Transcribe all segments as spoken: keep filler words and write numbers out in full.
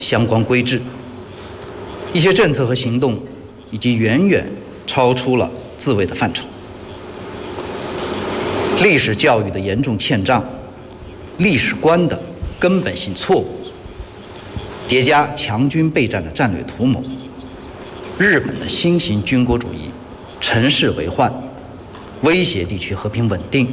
相关规制，一些政策和行动已经远远超出了自卫的范畴。历史教育的严重欠账，历史观的根本性错误，叠加强军备战的战略图谋，日本的新型军国主义乘势为患，威胁地区和平稳定。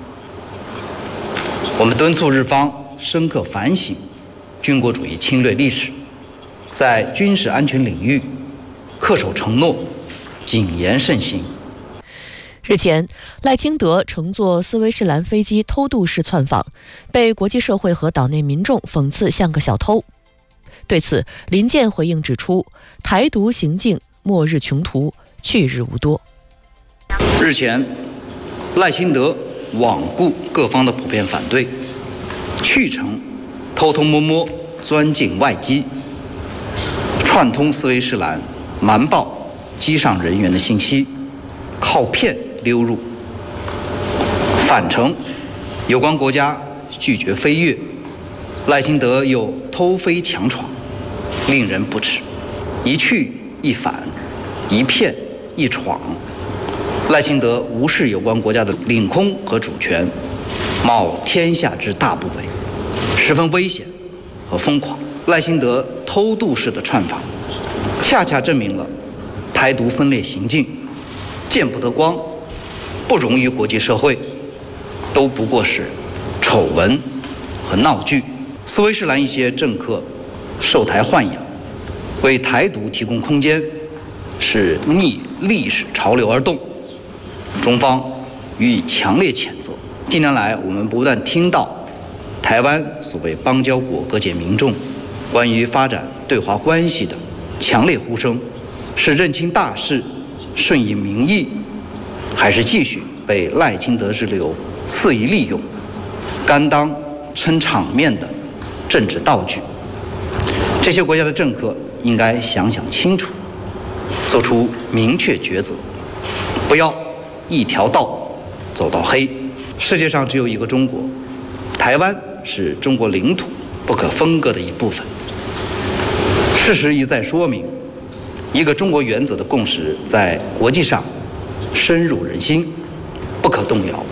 我们敦促日方深刻反省军国主义侵略历史，在军事安全领域恪守承诺，谨言慎行。 日前，赖清德乘坐斯威士兰飞机偷渡式窜访，被国际社会和岛内民众讽刺像个小偷。对此，林健回应指出，台独行径末日穷途，去日无多。 日前，赖清德罔顾各方的普遍反对，去程偷偷摸摸钻进外机，串通斯威士兰，瞒报机上人员的信息，靠骗溜入。返程，有关国家拒绝飞越，赖清德又偷飞强闯，令人不齿。一去一返，一骗一闯，赖清德无视有关国家的领空和主权，冒天下之大不韪，十分危险和疯狂。赖清德偷渡式的窜访，恰恰证明了台独分裂行径见不得光，不容于国际社会，都不过是丑闻和闹剧。斯威士兰一些政客受台豢养，为台独提供空间，是逆历史潮流而动，中方予以强烈谴责。近年来，我们不断听到台湾所谓邦交国各界民众关于发展对华关系的强烈呼声，是认清大势，顺应民意，还是继续被赖清德之流肆意利用，甘当撑场面的政治道具？这些国家的政客应该想想清楚，做出明确抉择，不要一条道走到黑。世界上只有一个中国，台湾是中国领土不可分割的一部分。事实一再说明，一个中国原则的共识在国际上深入人心，不可动摇。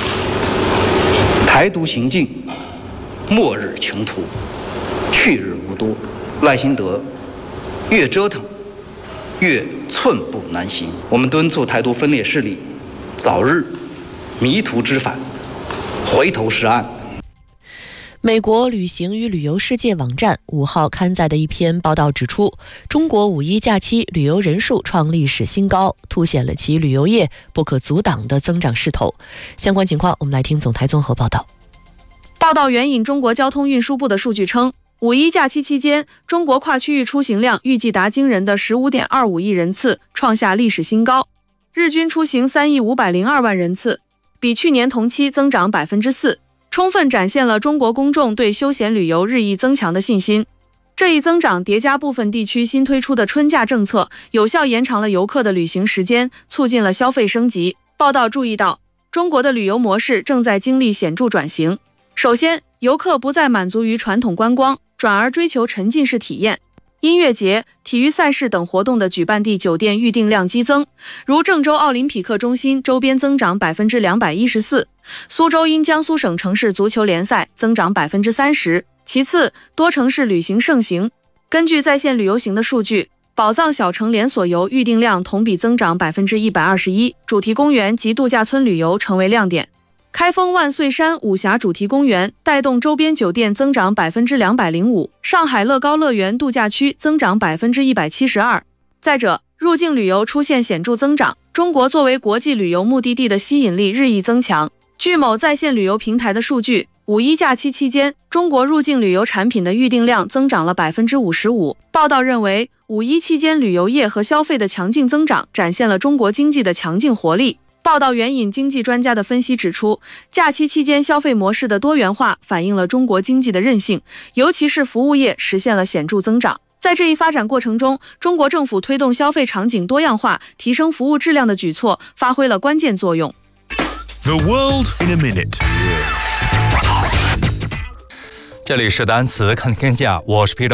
台独行径末日穷途，去日无多。赖清德越折腾越寸步难行。我们敦促台独分裂势力早日迷途知返，回头是岸。 美国旅行与旅游世界网站五号刊载的一篇报道指出，中国五一假期旅游人数创历史新高，凸显了其旅游业不可阻挡的增长势头。相关情况，我们来听总台综合报道。 报道援引中国交通运输部的数据称，五一假期期间，中国跨区域出行量预计达惊人的 十五点二五亿人次，创下历史新高，日均出行三亿五百零二万人次，比去年同期增长 百分之四， 充分展现了中国公众对休闲旅游日益增强的信心。这一增长叠加部分地区新推出的春假政策，有效延长了游客的旅行时间，促进了消费升级。报道注意到，中国的旅游模式正在经历显著转型。首先，游客不再满足于传统观光，转而追求沉浸式体验。音乐节、体育赛事等活动的举办地酒店预订量激增，如郑州奥林匹克中心周边增长 百分之两百一十四， 苏州因江苏省城市足球联赛增长 百分之三十。 其次，多城市旅行盛行。根据在线旅游行的数据，宝藏小城连锁游预订量同比增长 百分之一百二十一， 主题公园及度假村旅游成为亮点。开封万岁山武侠主题公园带动周边酒店增长 百分之两百零五， 上海乐高乐园度假区增长 百分之一百七十二。 再者，入境旅游出现显著增长，中国作为国际旅游目的地的吸引力日益增强。据某在线旅游平台的数据，五一假期期间，中国入境旅游产品的预订量增长了 百分之五十五。 报道认为，五一期间旅游业和消费的强劲增长展现了中国经济的强劲活力。报道援引经济专家的分析指出，假期期间消费模式的多元化反映了中国经济的韧性，尤其是服务业实现了显著增长。在这一发展过程中，中国政府推动消费场景多样化、提升服务质量的举措发挥了关键作用。 The world in a minute。 这里是单词看天下，我是 Peter。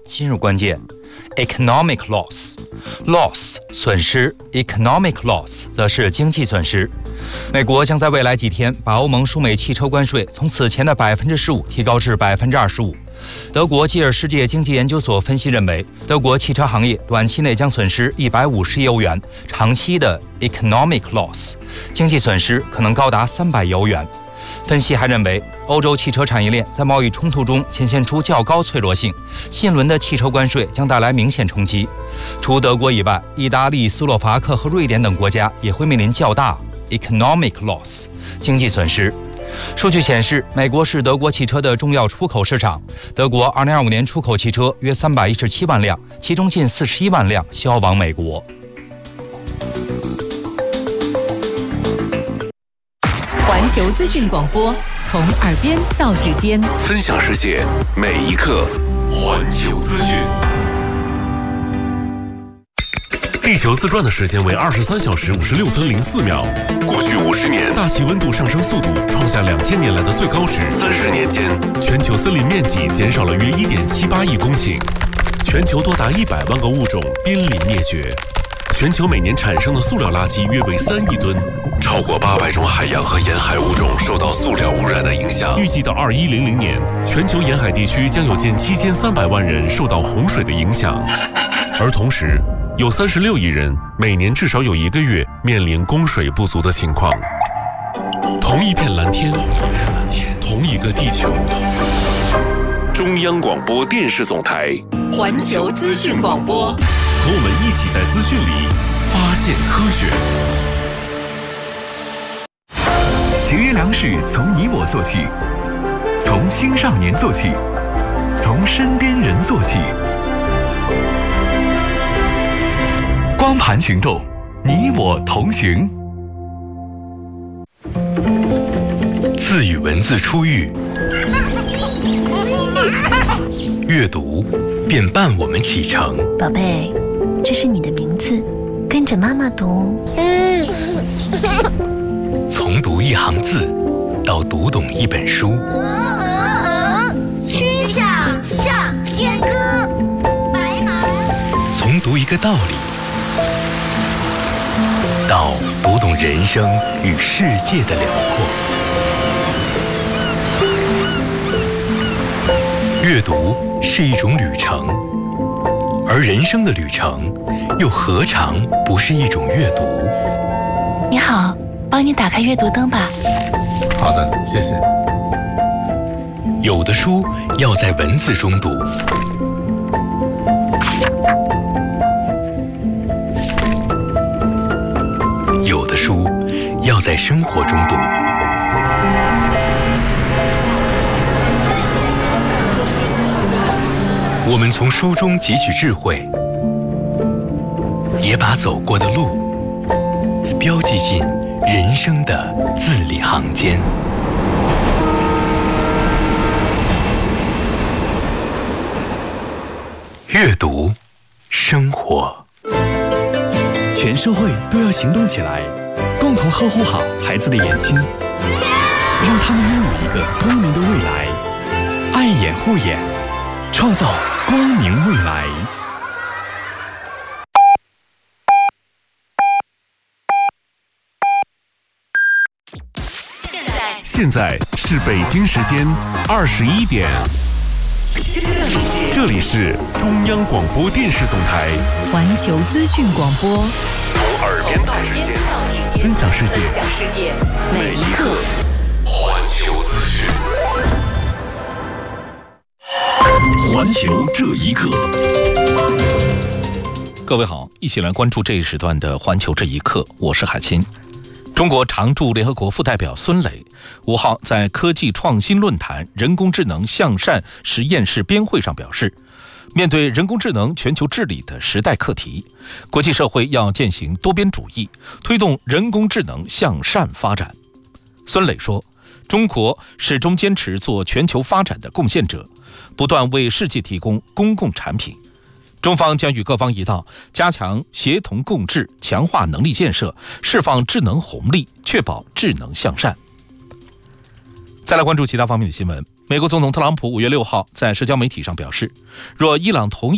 今日关键 economic loss loss 损失 economic loss 则是经济损失。美国将在未来几天把欧盟输美汽车关税从此前的百分之十五提高至百分之二十五。德国基尔世界经济研究所分析认为，德国汽车行业短期内将损失一百五十亿欧元，长期的 economic loss 经济损失可能高达三百亿欧元。分析还认为，欧洲汽车产业链在贸易冲突中显现出较高脆弱性，新一轮的汽车关税将带来明显冲击。除德国以外，意大利、斯洛伐克和瑞典等国家也会面临较大 economic loss 经济损失。数据显示，美国是德国汽车的重要出口市场。德国二零二五年出口汽车约三百一十七万辆，其中近四十一万辆销往美国。 环球资讯广播，从耳边到指尖， 分享世界每一刻。环球资讯。地球自转的时间为二十三小时五十六分零四秒。过去五十年，大气温度上升速度创下两千年来的最高值。三十年间，全球森林面积减少了约一点七八亿公顷，全球多达一百万个物种濒临灭绝。全球每年产生的塑料垃圾约为三亿吨，超过八百种海洋和沿海物种受到塑料污染的影响。预计到二一零零年，全球沿海地区将有近七千三百万人受到洪水的影响，而同时，有三十六亿人每年至少有一个月面临供水不足的情况。同一片蓝天，同一个地球。中央广播电视总台， 环球资讯广播， 和我们一起在资讯里发现科学。 节约粮食从你我做起，从青少年做起，从身边人做起。光盘行动，你我同行。 字与文字初遇，阅读便伴我们启程。 宝贝，这是你的名字，跟着妈妈读。 从读一行字到读懂一本书， 曲项向天歌，白马。 从读一个道理到读懂人生与世界的辽阔。阅读是一种旅程，而人生的旅程又何尝不是一种阅读？ 你好，帮你打开阅读灯吧。 好的，谢谢。 有的书要在文字中读，有的书要在生活中读。我们从书中汲取智慧，也把走过的路标记进人生的字里行间。阅读，生活。 全社会都要行动起来，共同呵护好孩子的眼睛，让他们拥有一个光明的未来。爱眼护眼，创造光明未来。 现在现在是北京时间二十一点，这里是中央广播电视总台环球资讯广播， 从耳边到指尖，分享世界， 分享世界每一刻。 环球资讯。 环球这一刻， 各位好，一起来关注这一时段的环球这一刻，我是海清。中国常驻联合国副代表孙磊五号在科技创新论坛人工智能向善实验室编会上表示，面对人工智能全球治理的时代课题，国际社会要践行多边主义，推动人工智能向善发展。孙磊说，中国始终坚持做全球发展的贡献者，不断为世界提供公共产品。中方将与各方一道，加强协同共治，强化能力建设，释放智能红利，确保智能向善。再来关注其他方面的新闻。 美国总统特朗普五月六号在社交媒体上表示，若伊朗同意